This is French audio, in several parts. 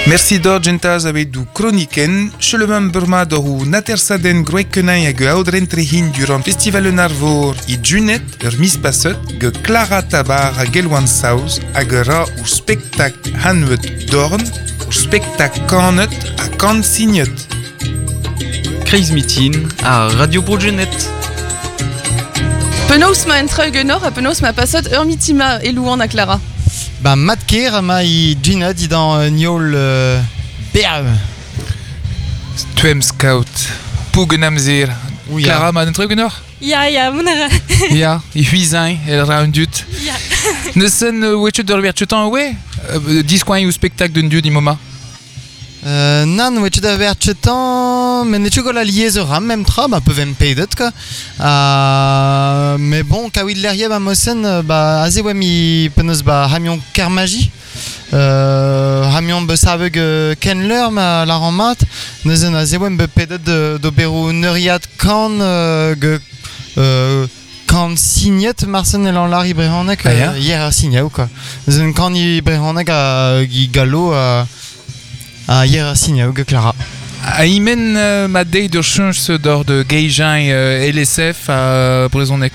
Merci d'Argentas avec du chroniquen, Cheleman Burma d'Oru Natersaden Groekenai hag Audrentrehin durant Festival Narvor et Junet, Mis Passet, ge Clara Tabar hag Elwan Saus, hag ra ou spectacle Hanwet Dorn, ou spectacle Canet à Can Signet. Kreis Mitin à Radio Bourgenet. Penaos ma entregenor a penaos ma passet mitima et louan à Clara. Bah Matker ma i Gina dit dans Niol Berm. Tuem Scout, Pugenamzir. Clara ma entregenor? Ja, monara. Ja, i huizain, el raundut. Ja. Neusen wetchet d'or verchetan ouais? Discoin ou spectacle d'un dieu d'imoma? Nan wetchet da verchetan, mais ne la liaise ram même tra, bah peuvent paydet quoi. Mais bon, kawid l'errier ba mosen, bah azewem mi penos ba hamion karmaji. Hamion be saveg kenler ma la ramat, neusen azewem be paydet d'oberu neuriat kan kan signet Marsen elan lari brehanek hier a signaou quoi. Neusen kan i brehanek a galo a hier a signaou ge Clara. A imen ma dei d'ur change d'or de Geijin LSF a Brezonek.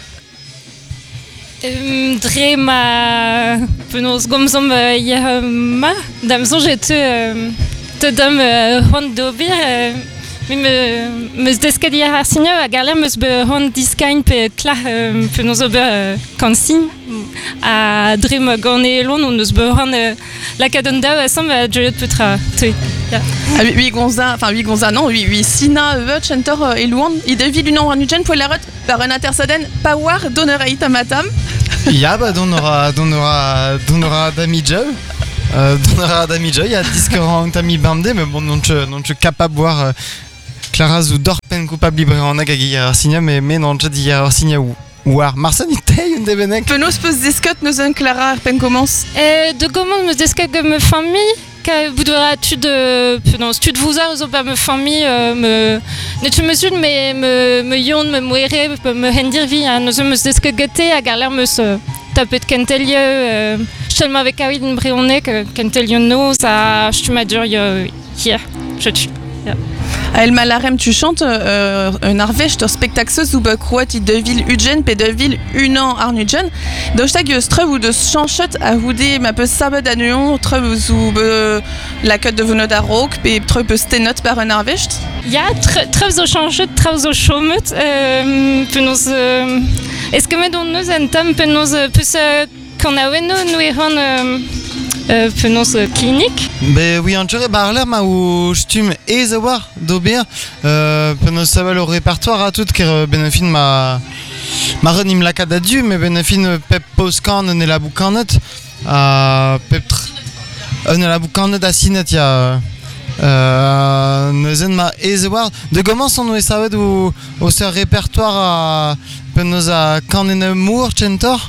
Dre ma penaos gomzom hier ma damson j'ai te dam hon d'obir meus desket hier a signaou a garler meus be hon diskain pe klar penaos ober kansin a dre ma gane elon ou neus be hon lakadon da sam a joyot petra tui. Ah, oui, Gonza, non, oui, Sina, Chantor et Louan, il devine une en Nugen pour la route par un intersaden, Power, Donnerait Tamatam. Ja, bah, donnera Damidja. Donnera Damidja, il y a 10 40 amis bandés, mais bon, non, je capable de voir Clara ou Dorpen coupable libre en agaguia signa, mais non, je dis signa ou. War Marsen itay une devenek. Penos peus discut nos un Clara pen commence. De comment me discut que me famille que voudras tu de non tu de vous as pas me famille me ne tu me suis mais me yon me moire me hendir vie nos me discut gâté à galère me se taper de Kentelie seulement avec Kawid une brionne que Kentelie no ça je tu m'as dit hier je tu. El Malarem, tu chantes un arvech de spectacle ou croati de ville Ugen pe de ville Unan Arnugen. Dostag streu ou de chanchot à houdé ma peu sabat d'anuon treu ou la queue de venot à rock pe treu peu stenot par un arvech. Ja, treu zo chanchot treu zo chomet penos est-ce que me don nous en tam penos plus qu'on a weno nous eran penos clinique. Ben oui, en jure barler ma ou stum ezawar d'ober penos saval au répertoire à tout car benefin ma renim la cadadu mais benefin pep poscan ne la boucanet pep ne la boucanet à sinet ya neuzen ma ezawar de comment son nous savait au ce répertoire à penos à canene mour chentor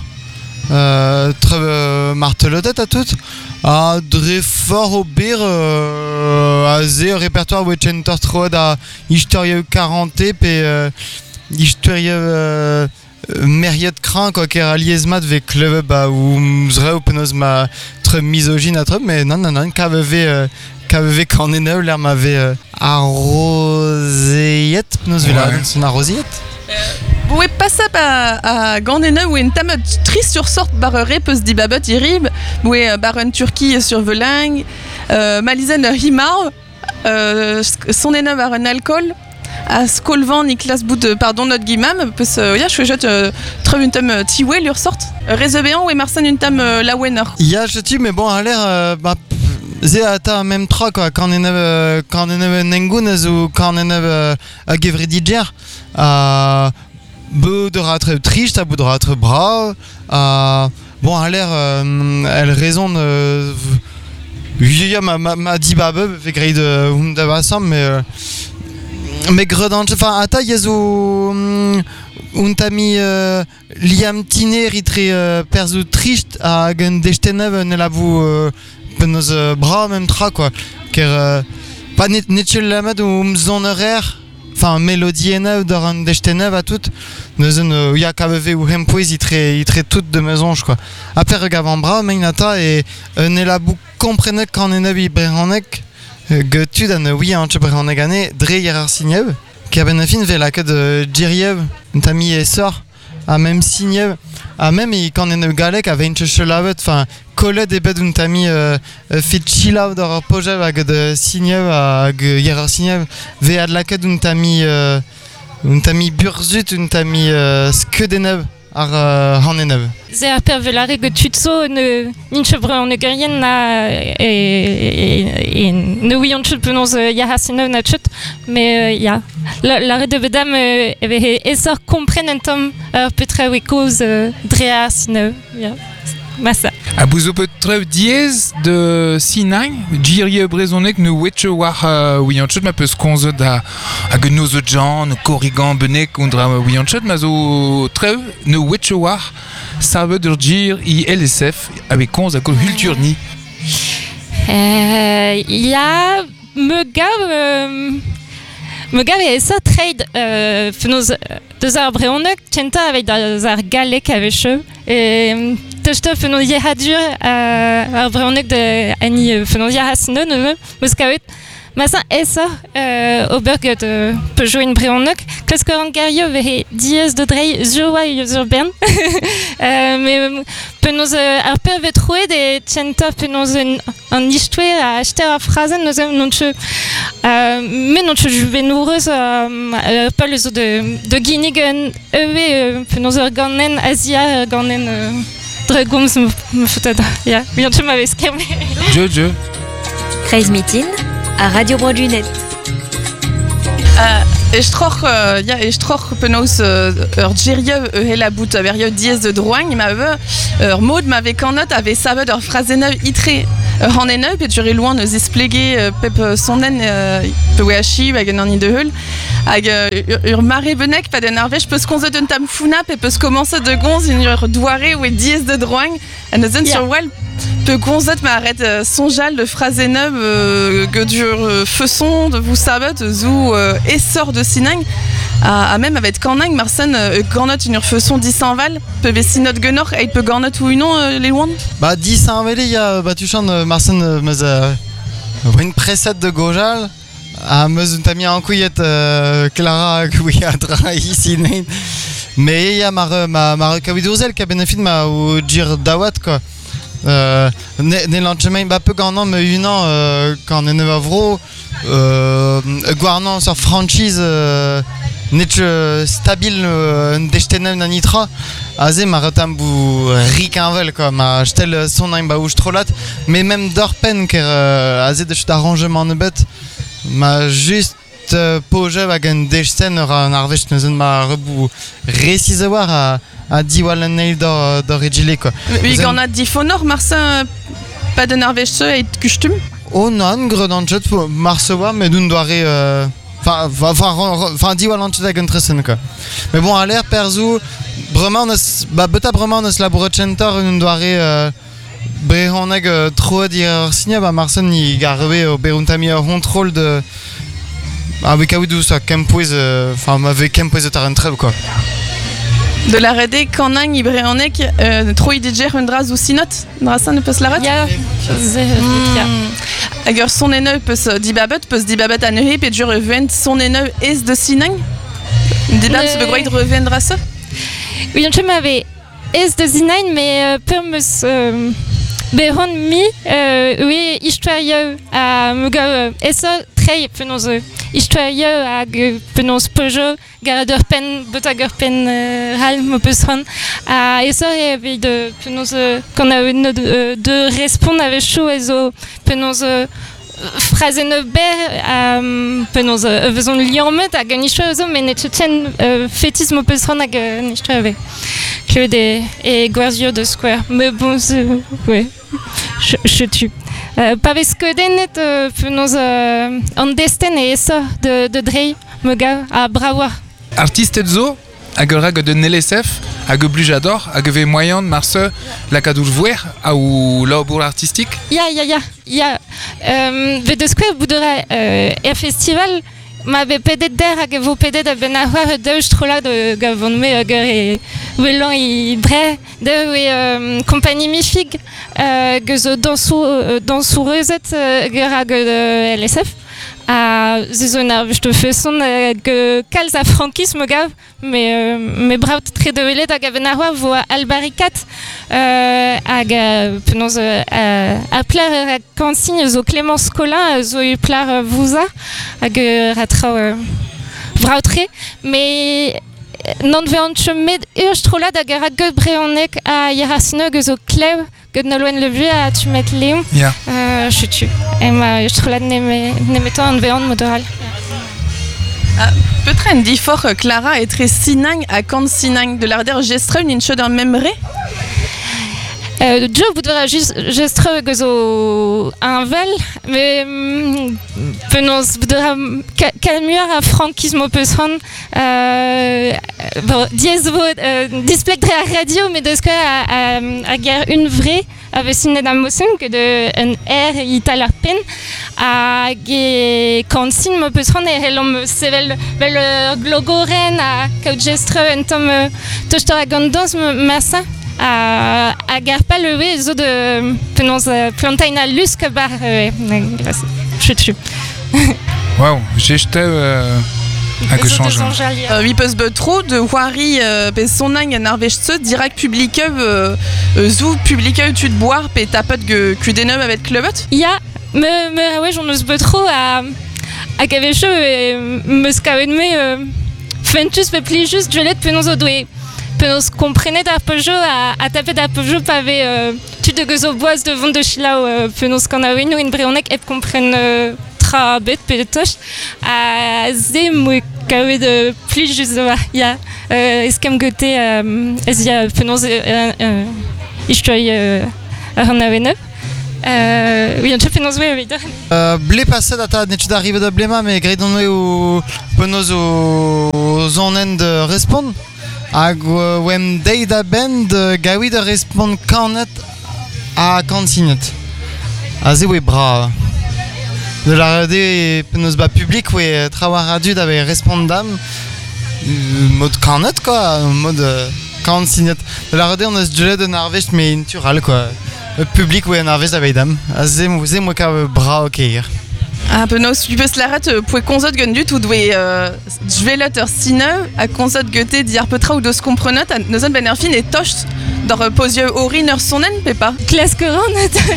martelotet à tout a dre fort au bir a ze répertoire wetchentor troad a historia 40 pe historia meriot cran quoi ker aliesmat ve club ba ou mzre penos ma tre misogyne à trop mais non kaveve quand on est l'air m'avait arrosé penos vela son arrosiet. Oui, pas ça à Gandena où une tame triste sur sorte barré peut se dit babot irib où baron Turquie sur Velang Malizen Himar son énorme baron alcool à Skolvan Niklas Bout pardon notre guimam peut se ya je trouve une tame tiwé lui ressorte Rézebéan ou Marsan une tame la winner. Ya je dis mais bon à l'air Zé ata même tra quoi quand on est nengounez ou quand on est à Gevridiger Beau de ratre triste, à bout de ratre bras. Bon, à l'air, elle raisonne. Ma dit babe, fait grille de d'avassam, mais gredant. Enfin, à ta yezo, un tami liam tiner ritre perzu triste à gen destenev ne la vous penos bras même tra quoi. Car pas netchel la mad ou mzon horaire. Enfin, mélodie neuve d'oran destenev à tout. Neuzen ya kaveve ou hempoez il trait toute de maison je crois. Après regavant bras mainata et ne la bou comprenez quand on est navi brehanek Getud an oui an tchebran egane dre yer signev ki ben fin ve la que de Jiriev tami et sort a même signev a même i quand en galek a vein chelavet enfin colle des bed un tami fit chila de pojev hag de signev a yer signev ve ad la que un tami burzut un tami skedenev ar hanenev. Ze ar per velare getud so n'inche brun egerien na ne oui on chut penons yahasinov na chut mais ya la de bedam eve esor comprenentom petra we cause drea sinov ya massa A bouzo peut-être dièse de Sinang, Jirie Brezonek, ne wetche war wianchut, ma peus konzo da hag nozo jan, ne corrigan benek undra wianchut, ma zo trev ne wetche war sarve dur jir I LSF avec konzo a kol hulturni. Ya me gav e ça trade fenoz deus ar breonek tenta avec des ar galek avec cheu et testa fenoz ye hadur ar breonek de ani fenoz ya hasno ne muskavet massa essa oberg de peut jouer une breonek klaskor gario ve dies de drei joa urbain mais penoz ar per vetroué de tenta penoz un histoire à acheter à phrasen non mais non je vais noureuse pas les autres de Guinigan penoz ganen Asia ganen dragons me foutait ya bien tu m'avais skermé Je Kreis Mitin à Radio Broadjunet. Estroch penaos Jirie hela bout averio diez de droing m'ave Maud m'avait canot avait saved phraseneuv itre haneneuv et tu loin nos esplégé pep sonnen pe weachi hag an de hul hag mare benek pas de Norvège peut konzo d'un tam funa pe peut commencer de gonz une douare ou diez de droing an zen sur wall peu gonzot m'arrête sonjal de phraseneuv que dur façon de vous savez zou essor de Sinang a même avec Kanang Marsen Gornot une façon 10 en val peut sinot genor et peut Gornot ou non les loin Bah 10 en val il y a bah tu chantes Marsen une preset de Gojal a meus un tami en couillette Clara oui a tra ici mais il y a ma kawidozel qui a bénéfice ma ou dire dawat quoi ne l'enchaînement bah peu gagnant mais une an quand on est vro guarnant sur franchise net stable d'estenem na nitra azé ma retambu ricanvel quoi ma stel son un baouche trolat mais même dorpen car azé de arrangement ne bête ma juste poje wagen desten un arvest nezen ma rebu récisoir à diwalen neil d'origile quoi. Oui, on a dit fonor Marsin pas de Norvège et custom. Oh non, gredanchet Marsewa mais d'un doiré enfin diwalen chet wagen tresen quoi. Mais bon à l'air perso vraiment bah beta vraiment nos laboratoires d'un doiré brehoneg trop dire signé bah Marsen ni garvé au beruntami contrôle de avec Aoudou ça campoise enfin avec campoise de terrain trêve quoi. De la rede Kanang ibreonek trop idéger undraz ou sinot drasa ne peut se la rate ya agar son eneu peut se dibabet à neuhe et dur revend son eneu est de Sinang dibab se begroid revendra ça oui on m'avait est de Sinang mais peu me behon mi oui histoire à muga essa très penoz histoire à penoz pojo garader pen botager pen hal me peson à essa et de penoz qu'on a une de répondre avec chaud ezo penoz phraseneuber penoz faisons liamet à gagner chose mais ne tient fétisme peson à gagner avec que des et guarzio de square mais bon ouais je tue parce que denet penoz en destin et ça de drei mega à bravoa Artiste zo hag rag de NLSF hag blujador hag ve moyen Marse la kadour voir ou labor artistique ya ve de square boudra festival ma be pedet der hag vo pedet a ben a c'hoar deus trola de gavon me hag e welan I bre de compagnie Mifig geus dansourezet ger hag LSF a zezo narvest feson ge kalz a frankisme gav me braut tre de welet hag a ben a c'hoar vo albarikat hag penaos a plar a kansigne zo Clémence Collin zo e plar vouza hag ratra vrautre mais non vean chemed trola da gara gud breonek a yarasino gezo klev gud nolwen le vieux a tu met Léon chutu et trola nemeto an vean modoral Peut-être une fort Clara est très sinang à quand sinang de l'arder gestre une chose d'un même ré. Joe voudra juste gestre gezo un vel mais penos voudra calmuar a frankisme peson diez vo display de la radio mais de ce que a guerre une vraie avec signe d'amotion que de un air italien pen a ge kansin me peson et l'homme sevel vel glogoren a gestre un tom tostora gondos massa a gar pas levé zo de penaos plantaina lusk bar chutu. Wow, j'étais à que change. Oui, peus betro de Wari pe sonang en arvestse direct publique zou publique tu de boire pe tapot ge kudenum avec clubot. Ya me ouais j'en ose betro a gaveche me skawen me fentus pe pli juste jelet penaos o doe penaos komprenet ar pejo a tapet ar pejo pavé tu de gezo boaz de vont de chilao penaos kan a weno in breonek et kompren tra bet pe toch a ze mo kawe de pli juste ya eskem gote ez ya penaos istoi an a weno oui, on te penaos we oui. Ble passet ata netu d'arrive de blema mais gredon we o penaos o zonen de respond hag wem dei da bend gawi de respond kanet a kansinet a ze we bra de la radio penaos ba public we trawar radio da we respondam mode kanet quoi mode kansinet de la radio on a jelet de narvest mais natural quoi public we narvest da we dam a ze mo ka bra ok. Ah, penaos, tu peux se l'arrêter pour consot gun tout doué jveloter sine à consot gote diar petra ou dos comprenot à nos zones benerfin et tocht dans posieux oriner sonen pepa. Classe coran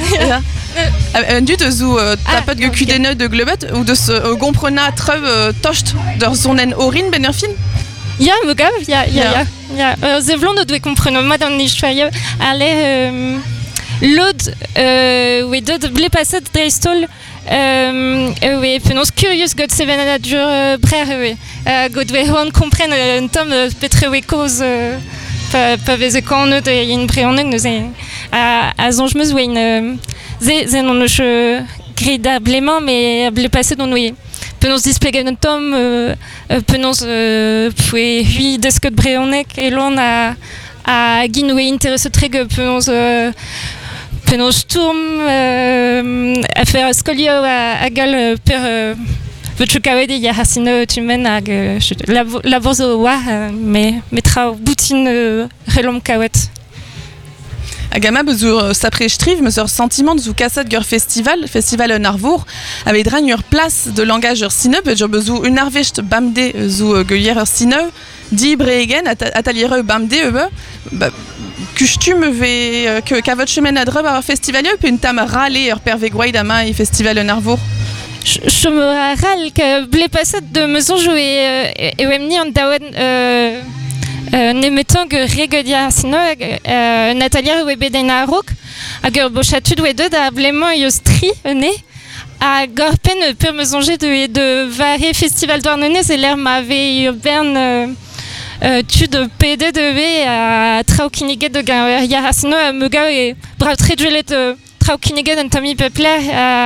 Du te zou tapot ge kudene de globet ou de gomprena treuve tocht dans sonen orin benerfin. Ya me gav ya zevlon de doé compreno madame nichoye aller l'aude oui de ble passet dreistol oui penaos curious god seven nature brer oui god we hon comprenne un tom petre we cause pa veze kan de in breonek nous a zonjmeus oui une ze non je gridablement mais ble passet don oui penaos displeget un tom penaos poué hui desket breonek et l'on a gin oui intéresse très que penaos tourm a faire scolio a gal per vetu kavet ya hasino tu men hag la borzo wa mais metra boutine relom kavet. Agama bezour saprestriv me sort sentiment zou kassat gur festival Narvour avec dragnur place de langage sine bezour bezou une arvest bamde zou gueyer sine di bregen atelier bamde costume ve que kavot chemin à dreb festival puis une tam râler pervé guaidama et festival Narvour. Je me râle que ble passet de maison jouer et wemni en dawen nemetant que regedia sino Nathalie webedena rock a gur bochatud we de da blement yostri ne a gorpen per mesonger de varé festival d'Ornenez et l'air m'avait urbaine tu de PD de V à Traukiniget de Yarasino à Muga et bravo très julet Traukiniget en Tommy Pepler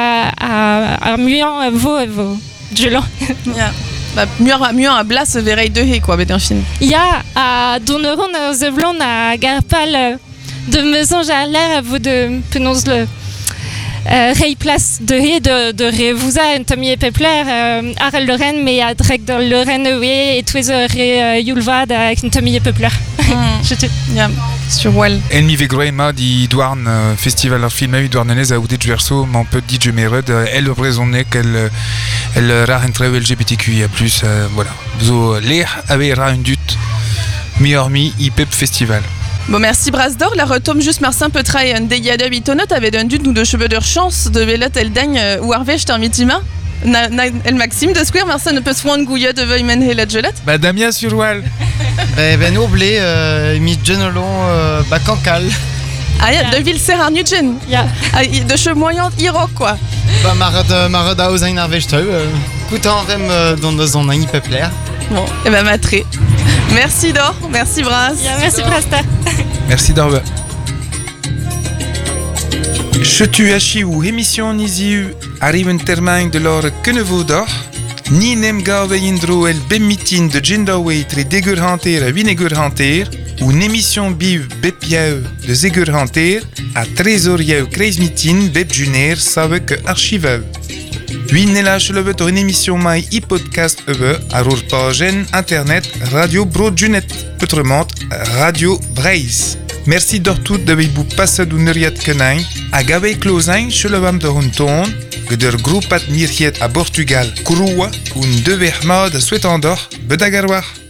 à Muan vo Julan. Bah, mieux à Blas vereil de he quoi bedenfin. Ya a Doneron Zevlon à Garpal de maison à l'air à vous de penaos le Rei place de Revusa en Tommy et Pepler, Harald Loren, mais à Drek de Loren et tous Re Yulvad avec Tommy et Pepler. Ja, sur Well. En mi vegroema di douarn festival ar film douarnenez a oudet verso man peut di jemered elle raisonne qu'elle rentre LGBTQIA+, voilà. Zo l'air avait ra une dut mi hormi i pep festival. Bon, merci Brasdor. La retombe juste Marcin Petra et un dégadeur bitonot avait d'un dut nous de cheveux de chance de Velot el dagne ou Arvech Termitima. El Maxime de Square, Marcin ne peut se prendre gouillet de Veuilmen et la gelette. Bah Damien sur Wall. Ben oublé, mi genolon cancale. Ah, yeah, de Ville-Serrar Nugent. Ja. Ah, de cheveux moyens Iroc, quoi. Bah marad a ozain arvechteu. Coutant vem dans un ani pepler. Bon, et ben matré. Merci Dor, merci Bras. Ja, merci Brasta. Merci Dorbe. Chetu hachi ou émission nisiu arrive un termine de l'or Kenevo d'or. Ni nem gawe indro el bemitin de Gendaway tre degur hanter a vinegur hanter ou une émission biv bepiau de zegur hanter a trésoriau kreismitin bep juner save que archiveu. Oui, nella chelevet une émission mai e-podcast à rour pagen internet Radio Broadjunet, autrement Radio Braise. Merci d'ortout de vous passer d'une riat kenain à gavé closain chelevam de honton que der groupat nirhiet à Portugal Kurua un dever mode souhaitant d'or bedagarwar.